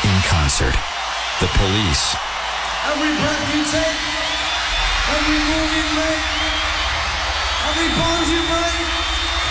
in concert. The Police. Every breath you take, every move you make.